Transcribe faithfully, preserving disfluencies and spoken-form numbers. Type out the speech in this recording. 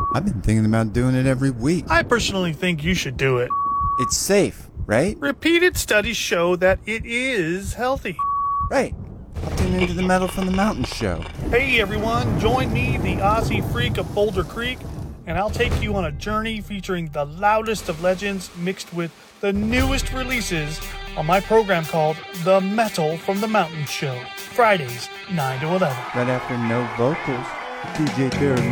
I've been thinking about doing it every week. I personally think you should do it. It's safe, right? Repeated studies show that it is healthy. Right. I'll tune into the Metal from the Mountain show. Hey everyone, join me, the Aussie freak of Boulder Creek, and I'll take you on a journey featuring the loudest of legends mixed with the newest releases on my program called The Metal from the Mountain Show. Fridays, nine to eleven. Right after No Vocals, D J Barry